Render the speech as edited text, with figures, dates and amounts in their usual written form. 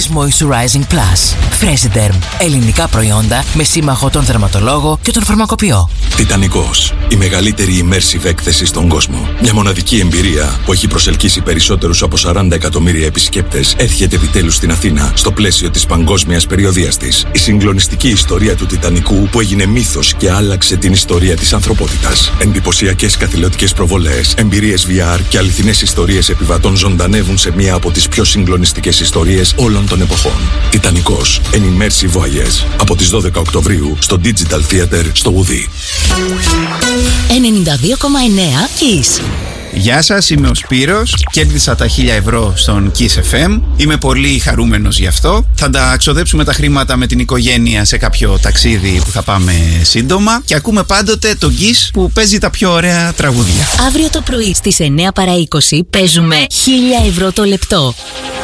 Moisturizing Plus. Fresiderm. Ελληνικά προϊόντα με σύμμαχο τον δερματολόγο και τον φαρμακοποιό. Τιτανικός. Η μεγαλύτερη immersive έκθεση στον κόσμο. Μια μοναδική εμπειρία που έχει προσελκύσει περισσότερους από 40 εκατομμύρια επισκέπτες έρχεται επιτέλους στην Αθήνα στο πλαίσιο της παγκόσμιας περιοδείας της. Η συγκλονιστική ιστορία του Τιτανικού που έγινε μύθος και άλλαξε την ιστορία της ανθρωπότητας. Εντυπωσιακές καθηλωτικές προβολές, εμπειρίες VR και αληθινές ιστορίες επιβατών ζωντανεύουν σε μία από τις πιο συγκλονιστικές ιστορίες όλων των εποχών. Τιτανικός. An immersive voyage. Από τις 12 Οκτωβρίου στο Digital Theater στο Ουδί. 92,9 Kiss. Γεια σας, είμαι ο Σπύρος. Κέρδισα τα 1.000 ευρώ στον Kiss FM. Είμαι πολύ χαρούμενος γι' αυτό. Θα τα ξοδέψουμε τα χρήματα με την οικογένεια σε κάποιο ταξίδι που θα πάμε σύντομα. Και ακούμε πάντοτε τον Kiss που παίζει τα πιο ωραία τραγούδια. Αύριο το πρωί στις 9 παρά 20 παίζουμε 1.000 ευρώ το λεπτό.